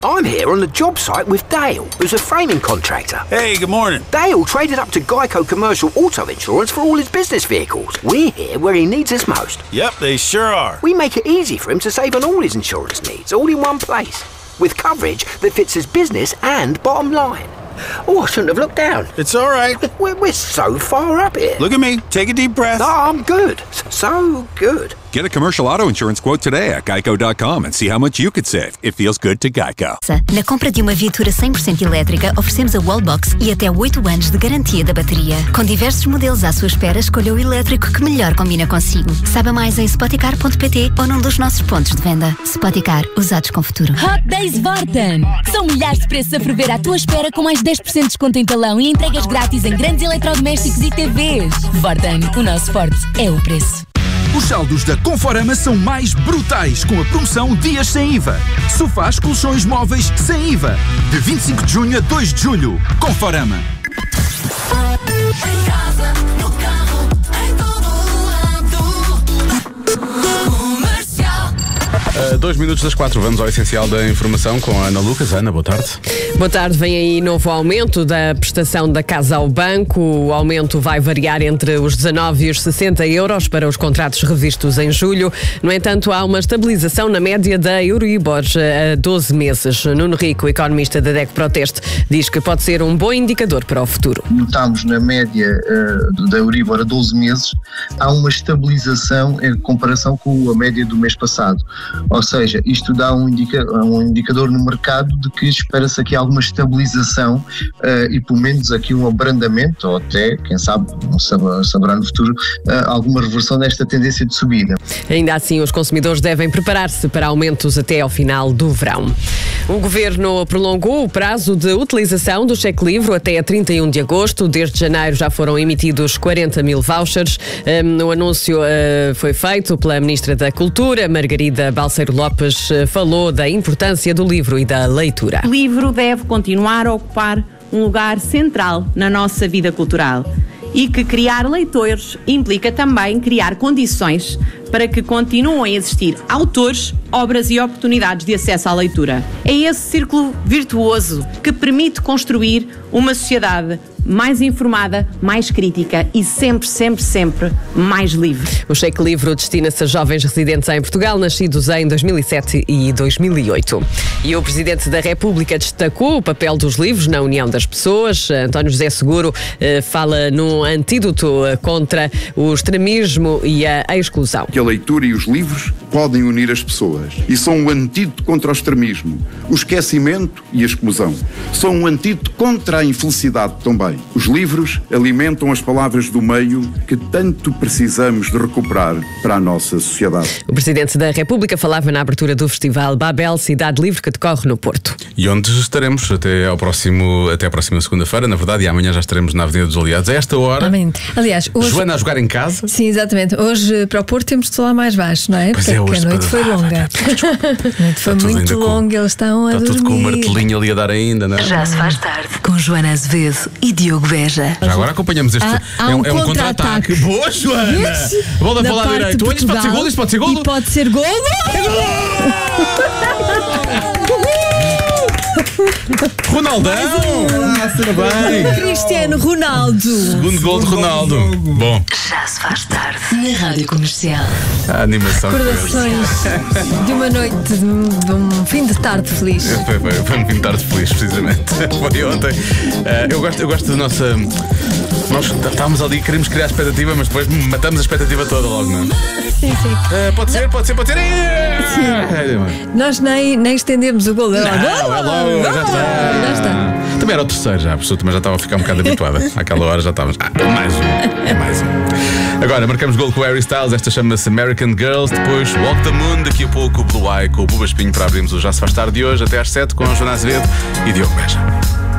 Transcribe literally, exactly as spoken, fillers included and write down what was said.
I'm here on the job site with Dale, who's a framing contractor. Hey, good morning. Dale traded up to Geico Commercial Auto Insurance for all his business vehicles. We're here where he needs us most. Yep, they sure are. We make it easy for him to save on all his insurance needs, all in one place, with coverage that fits his business and bottom line. Oh, I shouldn't have looked down. It's all right. We're, we're so far up here. Look at me. Take a deep breath. Oh, I'm good. So good. Get a commercial auto insurance quote today at geico dot com and see how much you could save. It feels good to Geico. Na compra de uma viatura cem por cento elétrica, oferecemos a Wallbox e até oito anos de garantia da bateria. Com diversos modelos à sua espera, escolha o elétrico que melhor combina consigo. Saiba mais em spoticar ponto pt ou num dos nossos pontos de venda. Spoticar, usados com futuro. Hot Days Vorten. São milhares de preços a prever à tua espera, com mais dez por cento de desconto em talão e entregas grátis em grandes eletrodomésticos e T Vs. Vorten, o nosso forte é o preço. Os saldos da Conforama são mais brutais com a promoção Dias Sem I V A. Sofás, colchões móveis sem I V A. De vinte e cinco de junho a dois de julho. Conforama. Em casa, no carro, em todo lado. Comercial. Uh, dois minutos das quatro, vamos ao essencial da informação com a Ana Lucas. Ana, boa tarde. Boa tarde, vem aí novo aumento da prestação da casa ao banco. O aumento vai variar entre os dezanove e os sessenta euros para os contratos revistos em julho. No entanto, há uma estabilização na média da Euribor a doze meses. Nuno Rico, economista da D E C Proteste, diz que pode ser um bom indicador para o futuro. Notamos na média uh, da Euribor a doze meses, há uma estabilização em comparação com a média do mês passado. Ou seja, isto dá um, indica, um indicador no mercado de que espera-se aqui alguma estabilização uh, e pelo menos aqui um abrandamento, ou até, quem sabe, não saberá no futuro, uh, alguma reversão desta tendência de subida. Ainda assim, os consumidores devem preparar-se para aumentos até ao final do verão. O Governo prolongou o prazo de utilização do cheque livre até a trinta e um de agosto. Desde janeiro já foram emitidos quarenta mil vouchers. Um, o anúncio uh, foi feito pela Ministra da Cultura, Margarida Balseiro Lopes, uh, falou da importância do livro e da leitura. O livro deve continuar a ocupar um lugar central na nossa vida cultural e que criar leitores implica também criar condições para que continuem a existir autores, obras e oportunidades de acesso à leitura. É esse círculo virtuoso que permite construir uma sociedade mais informada, mais crítica e sempre, sempre, sempre mais livre. O cheque livre destina-se a jovens residentes em Portugal, nascidos em dois mil e sete e dois mil e oito. E o Presidente da República destacou o papel dos livros na união das pessoas. António José Seguro eh, fala num antídoto contra o extremismo e a exclusão. Que a leitura e os livros podem unir as pessoas e são um antídoto contra o extremismo, o esquecimento e a exclusão. São um antídoto contra a infelicidade também. Os livros alimentam as palavras do meio que tanto precisamos de recuperar para a nossa sociedade. O Presidente da República falava na abertura do Festival Babel Cidade Livre, que decorre no Porto. E onde estaremos até ao próximo, até à próxima segunda-feira, na verdade, e amanhã já estaremos na Avenida dos Aliados. A esta hora, Amém. Aliás, hoje... Joana a jogar em casa. Sim, exatamente. Hoje para o Porto temos de falar mais baixo, não é? Pois Porque é, hoje a noite foi longa. A noite foi muito longa, eles estão a dormir. Está tudo com o martelinho ali a dar ainda, não é? Já se faz tarde com Joana Azevedo e Diogo Beja. Já agora acompanhamos este. Há, há é um, é um contra-ataque. contra-ataque. Boa, Joana! Bola para o lado direito. Olha, isto pode ser golo, isto pode ser golo. E pode ser golo. Ronaldão! Ah, tudo bem. Cristiano Ronaldo. Segundo gol de Ronaldo. Bom. Já se faz tarde na Rádio Comercial. A animação. Recordações de uma noite, de, de um fim de tarde feliz. Foi, foi, foi um fim de tarde feliz, precisamente. Foi ontem. Uh, eu, gosto, eu gosto da nossa. Nós estávamos ali e queríamos criar a expectativa, mas depois matamos a expectativa toda logo, não é? Sim, sim. Uh, pode ser, pode ser, pode ser. Sim. Nós nem, nem estendemos o gol. Não, é logo, já está. Já está. Também era o terceiro já, a pessoa também já estava a ficar um bocado habituada. Àquela hora já estávamos. Ah, é mais um. É mais um. Agora marcamos gol com o Harry Styles. Esta chama-se American Girls. Depois Walk the Moon. Daqui a pouco o Blue Eye com o Buba Espinho para abrirmos o Já Se Faz Tarde de hoje. Até às sete com a Joana Azevedo e Diogo Beja.